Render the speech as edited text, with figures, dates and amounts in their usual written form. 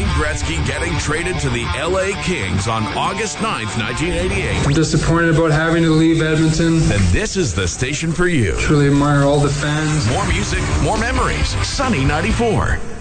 Wayne Gretzky getting traded to the LA Kings on August 9th, 1988, I'm disappointed about having to leave Edmonton. then this is the station for you. Truly admire all the fans. More music, more memories. Sunny 94.